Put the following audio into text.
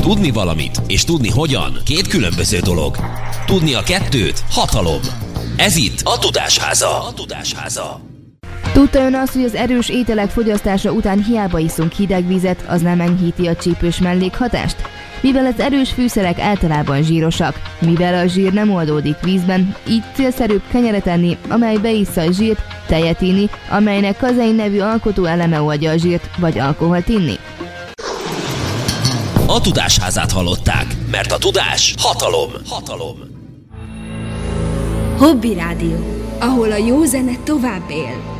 Tudni valamit és tudni hogyan két különböző dolog. Tudni a kettőt hatalom. Ez itt a Tudásháza. Tudta ön azt, hogy az erős ételek fogyasztása után hiába iszunk hideg vizet, az nem enyhíti a csípős mellékhatást? Mivel az erős fűszerek általában zsírosak, mivel a zsír nem oldódik vízben, így célszerűbb kenyeret enni, amely beissza a zsírt, tejet inni, amelynek kazein nevű alkotó eleme oldja a zsírt, vagy alkoholt inni. A Tudásházát hallották, mert a tudás hatalom. Hobby Rádió, ahol a jó zene tovább él.